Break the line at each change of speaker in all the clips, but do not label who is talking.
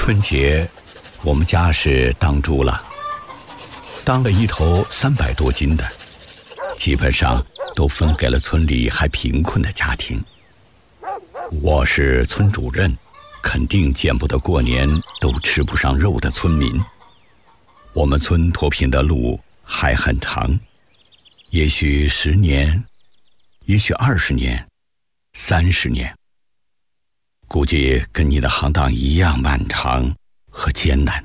春节我们家是当猪了，当了一头300多斤的，基本上都分给了村里还贫困的家庭。我是村主任，肯定见不得过年都吃不上肉的村民。我们村脱贫的路还很长，也许10年，也许20年，30年，估计跟你的行当一样漫长和艰难。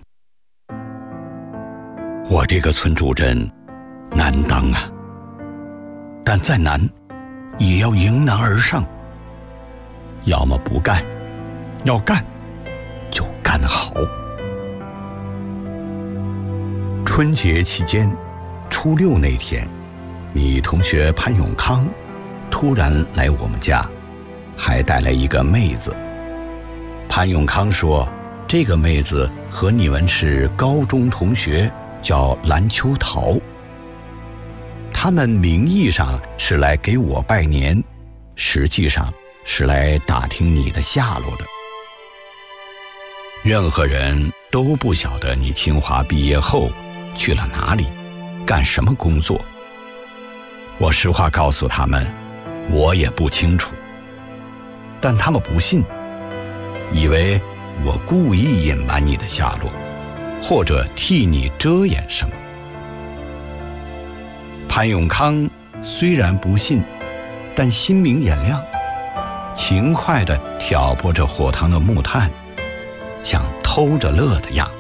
我这个村主任难当啊，但再难也要迎难而上，要么不干，要干就干好。春节期间初6那天，你同学潘永康突然来我们家，还带来一个妹子。潘永康说，这个妹子和你们是高中同学，叫蓝秋桃。他们名义上是来给我拜年，实际上是来打听你的下落的。任何人都不晓得你清华毕业后去了哪里，干什么工作。我实话告诉他们，我也不清楚，但他们不信，以为我故意隐瞒你的下落，或者替你遮掩什么。潘永康虽然不信，但心明眼亮，勤快地挑拨着火塘的木炭，像偷着乐的样。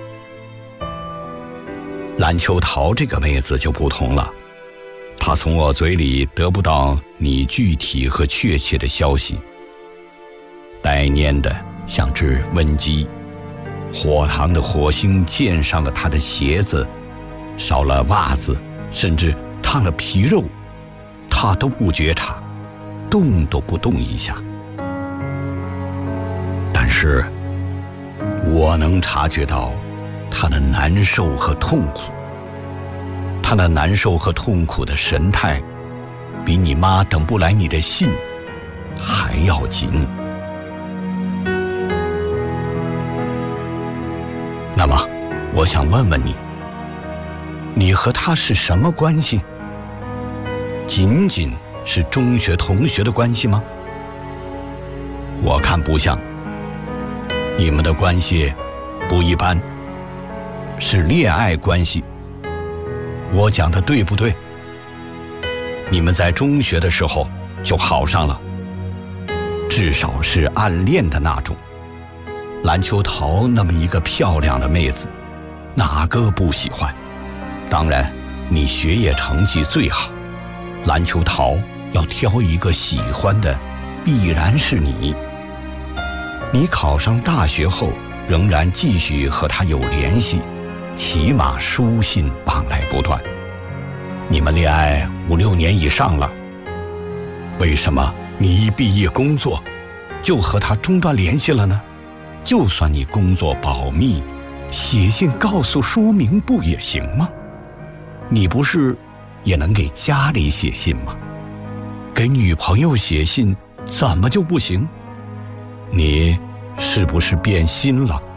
蓝秋桃这个妹子就不同了，她从我嘴里得不到你具体和确切的消息，呆蔫的像只瘟鸡，火塘的火星溅上了她的鞋子，烧了袜子，甚至烫了皮肉，她都不觉察，动都不动一下。但是我能察觉到她的难受和痛苦，她那难受和痛苦的神态，比你妈等不来你的信还要紧。那么我想问问你，你和她是什么关系？仅仅是中学同学的关系吗？我看不像，你们的关系不一般，是恋爱关系。我讲的对不对？你们在中学的时候就好上了，至少是暗恋的那种。蓝秋桃那么一个漂亮的妹子，哪个不喜欢？当然你学业成绩最好，蓝秋桃要挑一个喜欢的，必然是你。你考上大学后仍然继续和她有联系，起码书信往来不断。你们恋爱5、6年以上了，为什么你一毕业工作就和她中断联系了呢？就算你工作保密，写信告诉说明不也行吗？你不是也能给家里写信吗？给女朋友写信怎么就不行？你是不是变心了？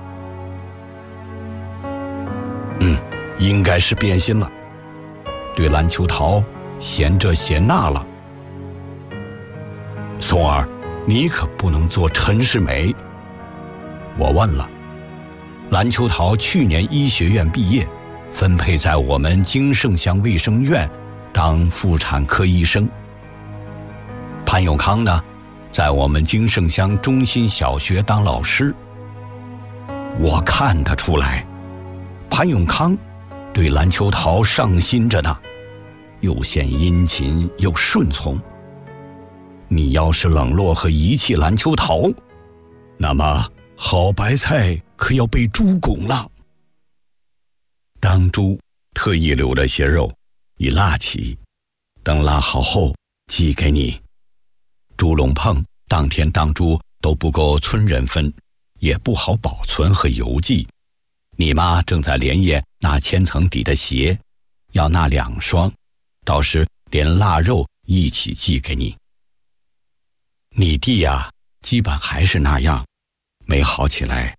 应该是变心了，对蓝秋桃嫌这嫌那了。松儿，你可不能做陈世美。我问了，蓝秋桃去年医学院毕业，分配在我们金盛乡卫生院当妇产科医生。潘永康呢，在我们金盛乡中心小学当老师。我看得出来，潘永康对蓝秋桃上心着呢，又显殷勤又顺从。你要是冷落和遗弃蓝秋桃，那么好白菜可要被猪拱了。当猪特意留了些肉以腊起，等腊好后寄给你。猪笼棚当天当猪都不够村人分，也不好保存和邮寄。你妈正在连夜拿千层底的鞋，要那2双，到时连腊肉一起寄给你。你弟呀，基本还是那样，没好起来